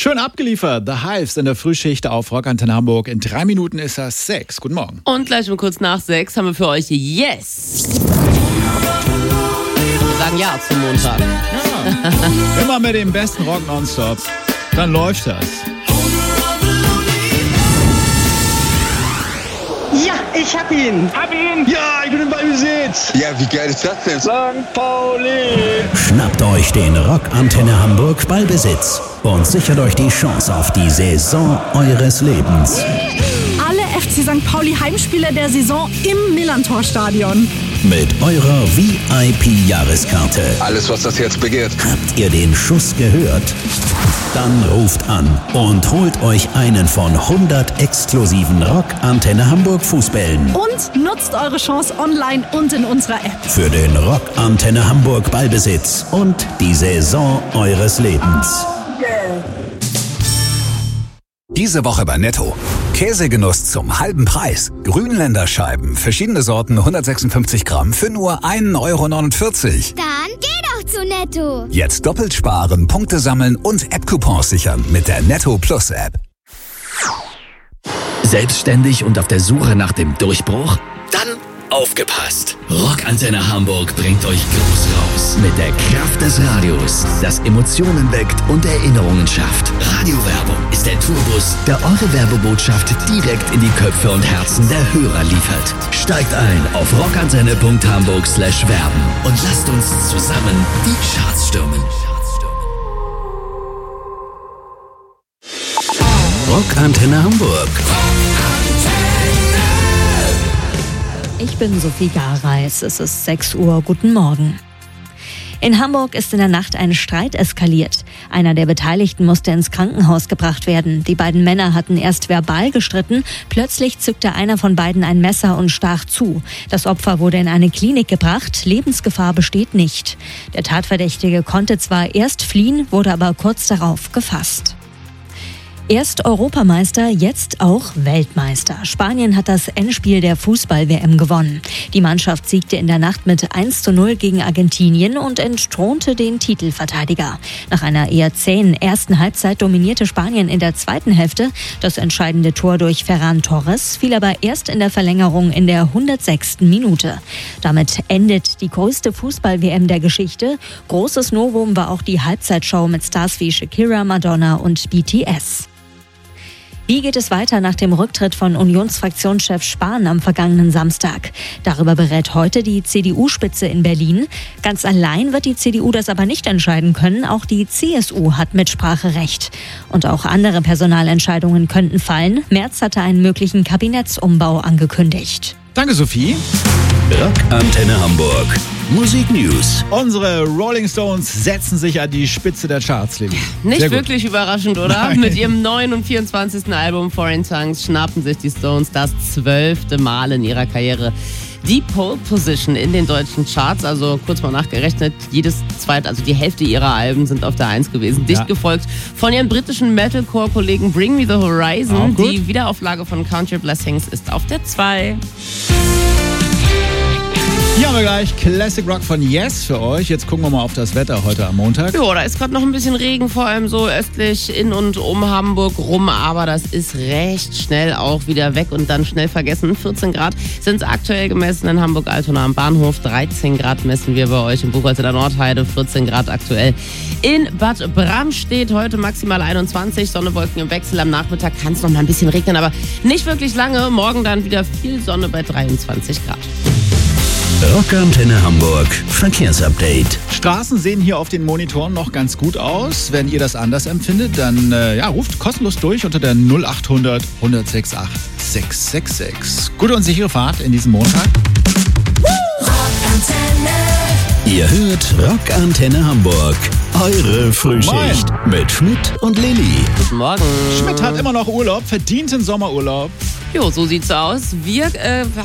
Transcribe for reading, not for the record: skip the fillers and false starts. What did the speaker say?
Schön abgeliefert. The Hives in der Frühschicht auf Rock Antenne Hamburg. In 3 Minuten ist das 6. Guten Morgen. Und gleich um kurz nach 6 haben wir für euch Yes. Wir sagen Ja zum Montag. Ja. Immer mit dem besten Rock nonstop. Dann läuft das. Ja, ich hab ihn. Ja, ich bin im Ballbesitz. Ja, wie geil ist das denn? St. Pauli. Schnappt euch den Rock Antenne Hamburg Ballbesitz und sichert euch die Chance auf die Saison eures Lebens. Alle FC St. Pauli Heimspiele der Saison im Millantor-Stadion. Mit eurer VIP-Jahreskarte. Alles, was das Herz begehrt. Habt ihr den Schuss gehört? Dann ruft an und holt euch einen von 100 exklusiven Rock Antenne Hamburg Fußbällen. Und nutzt eure Chance online und in unserer App. Für den Rock Antenne Hamburg Ballbesitz und die Saison eures Lebens. Diese Woche bei Netto. Käsegenuss zum halben Preis. Grünländerscheiben, verschiedene Sorten, 156 Gramm für nur 1,49 Euro. Dann geh doch zu Netto. Jetzt doppelt sparen, Punkte sammeln und App-Coupons sichern mit der Netto Plus App. Selbstständig und auf der Suche nach dem Durchbruch? Dann aufgepasst! Rock Antenne Hamburg bringt euch groß raus mit der Kraft des Radios, das Emotionen weckt und Erinnerungen schafft. Radiowerbung ist der Tourbus, der eure Werbebotschaft direkt in die Köpfe und Herzen der Hörer liefert. Steigt ein auf rockantenne.hamburg/werben und lasst uns zusammen die Charts stürmen. Rock Antenne Hamburg. Ich bin Sophie Gareis, es ist 6 Uhr, guten Morgen. In Hamburg ist in der Nacht ein Streit eskaliert. Einer der Beteiligten musste ins Krankenhaus gebracht werden. Die beiden Männer hatten erst verbal gestritten, plötzlich zückte einer von beiden ein Messer und stach zu. Das Opfer wurde in eine Klinik gebracht, Lebensgefahr besteht nicht. Der Tatverdächtige konnte zwar erst fliehen, wurde aber kurz darauf gefasst. Erst Europameister, jetzt auch Weltmeister. Spanien hat das Endspiel der Fußball-WM gewonnen. Die Mannschaft siegte in der Nacht mit 1:0 gegen Argentinien und entthronte den Titelverteidiger. Nach einer eher zähen ersten Halbzeit dominierte Spanien in der zweiten Hälfte. Das entscheidende Tor durch Ferran Torres fiel aber erst in der Verlängerung in der 106. Minute. Damit endet die größte Fußball-WM der Geschichte. Großes Novum war auch die Halbzeitshow mit Stars wie Shakira, Madonna und BTS. Wie geht es weiter nach dem Rücktritt von Unionsfraktionschef Spahn am vergangenen Samstag? Darüber berät heute die CDU-Spitze in Berlin. Ganz allein wird die CDU das aber nicht entscheiden können. Auch die CSU hat Mitspracherecht. Und auch andere Personalentscheidungen könnten fallen. Merz hatte einen möglichen Kabinettsumbau angekündigt. Danke, Sophie. Rock Antenne Hamburg. Musik News. Unsere Rolling Stones setzen sich an die Spitze der Charts, Lili. Nicht wirklich überraschend, oder? Nein. Mit ihrem neuen und 24. Album Foreign Tongues schnappen sich die Stones das 12. Mal in ihrer Karriere die Pole Position in den deutschen Charts. Also kurz mal nachgerechnet, also die Hälfte ihrer Alben sind auf der 1 gewesen. Dicht gefolgt von ihren britischen Metalcore-Kollegen Bring Me The Horizon. Die Wiederauflage von Count Your Blessings ist auf der 2. Hier haben wir gleich Classic Rock von Yes für euch. Jetzt gucken wir mal auf das Wetter heute am Montag. Ja, da ist gerade noch ein bisschen Regen, vor allem so östlich in und um Hamburg rum. Aber das ist recht schnell auch wieder weg und dann schnell vergessen. 14 Grad sind es aktuell gemessen in Hamburg-Altona am Bahnhof. 13 Grad messen wir bei euch in Buchholz-der Nordheide. 14 Grad aktuell in Bad Bramstedt. Heute maximal 21. Sonne, Wolken im Wechsel. Am Nachmittag kann es noch mal ein bisschen regnen, aber nicht wirklich lange. Morgen dann wieder viel Sonne bei 23 Grad. Rock Antenne Hamburg Verkehrsupdate. Straßen sehen hier auf den Monitoren noch ganz gut aus. Wenn ihr das anders empfindet, dann ruft kostenlos durch unter der 0800 106 8 666. Gute und sichere Fahrt in diesem Montag. Ihr hört Rock Antenne Hamburg. Eure Frühschicht mit Schmidt und Lilly. Guten Morgen. Schmidt hat immer noch Urlaub, verdienten Sommerurlaub. Jo, so sieht's aus. Wir